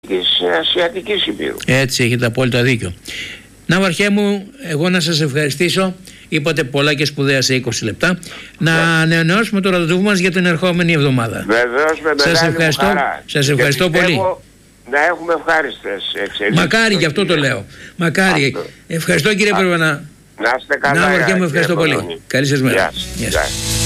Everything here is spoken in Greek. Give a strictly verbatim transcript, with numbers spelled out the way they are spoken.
της Ασιατικής Υπήρου. Έτσι, έχετε απόλυτα δίκιο. Ναύαρχέ μου, εγώ να σας ευχαριστήσω. Είπατε πολλά και σπουδαία σε είκοσι λεπτά. Να ανανεώσουμε το ραντεβού μας για την ερχόμενη εβδομάδα. Βεβαίως, με μεγάλη σας ευχαριστώ, μου χαρά. σας ευχαριστώ πολύ. Να έχουμε ευχάριστες εξελίξεις. Μακάρι, γι' αυτό το λέω. Μακάρι. Αυτό. Ευχαριστώ κύριε Περβανά. Να είστε καλά. Ναύαρχέ μου, ευχαριστώ πολύ. Καλή σας μέρα. Γεια σας.